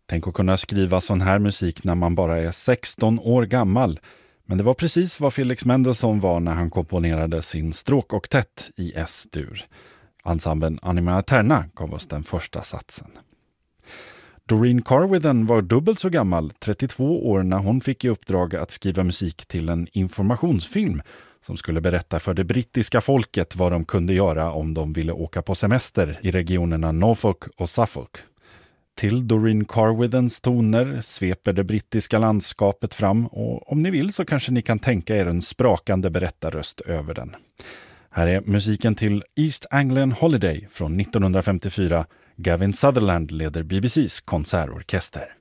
Tänk att kunna skriva sån här musik när man bara är 16 år gammal. Men det var precis vad Felix Mendelssohn var när han komponerade sin stråkoktett i S-dur. Ensemblen Anima Eterna gav oss den första satsen. Doreen Carwithen var dubbelt så gammal, 32 år, när hon fick i uppdrag att skriva musik till en informationsfilm som skulle berätta för det brittiska folket vad de kunde göra om de ville åka på semester i regionerna Norfolk och Suffolk. Till Doreen Carwithens toner sveper det brittiska landskapet fram, och om ni vill så kanske ni kan tänka er en sprakande berättarröst över den. Här är musiken till East Anglian Holiday från 1954. Gavin Sutherland leder BBCs konsertorkester.